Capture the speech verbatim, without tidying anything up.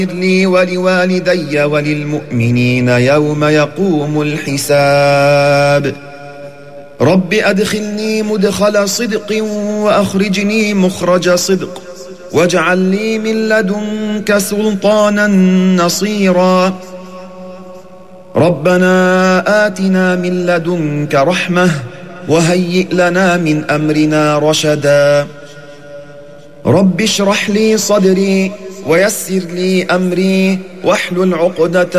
لي ولوالدي وللمؤمنين يوم يقوم الحساب رب أدخلني مدخل صدق وأخرجني مخرج صدق واجعل لي من لدنك سلطانا نصيرا ربنا آتنا من لدنك رحمة وهيئ لنا من أمرنا رشدا رب اشرح لي صدري ويسر لي أمري واحلل عقدة